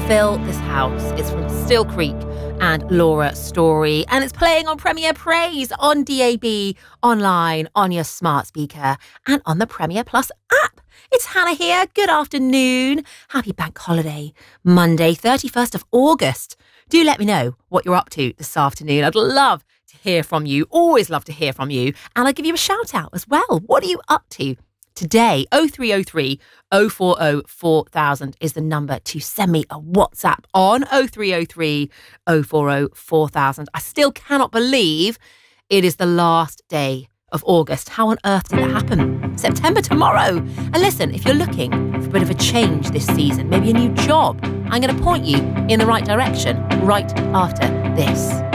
Fill This House. It's from Still Creek and Laura Story, and it's playing on Premier Praise on DAB, online, on your smart speaker, and on the Premier Plus app. It's Hannah here. Good afternoon. Happy Bank Holiday, Monday, 31st of August. Do let me know what you're up to this afternoon. I'd love to hear from you. Always love to hear from you. And I'll give you a shout out as well. What are you up to today? 0303 040 4000 is the number to send me a WhatsApp on. 0303 040 4000. I still cannot believe it is the last day of August. How on earth did that happen? September tomorrow. And listen, if you're looking for a bit of a change this season, maybe a new job, I'm going to point you in the right direction right after this.